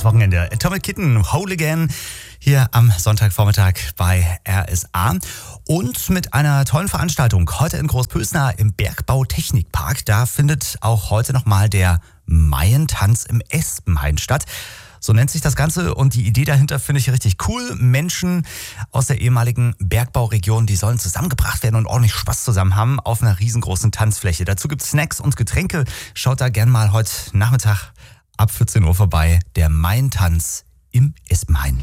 Wochenende. Atomic Kitten, Whole Again, hier am Sonntagvormittag bei RSA. Und mit einer tollen Veranstaltung heute in Großpösner im Bergbautechnikpark. Da findet auch heute nochmal der Maientanz im Espenhain statt. So nennt sich das Ganze und die Idee dahinter finde ich richtig cool. Menschen aus der ehemaligen Bergbauregion, die sollen zusammengebracht werden und ordentlich Spaß zusammen haben auf einer riesengroßen Tanzfläche. Dazu gibt es Snacks und Getränke. Schaut da gern mal heute Nachmittag ab 14 Uhr vorbei. Der Maientanz im Espenhain.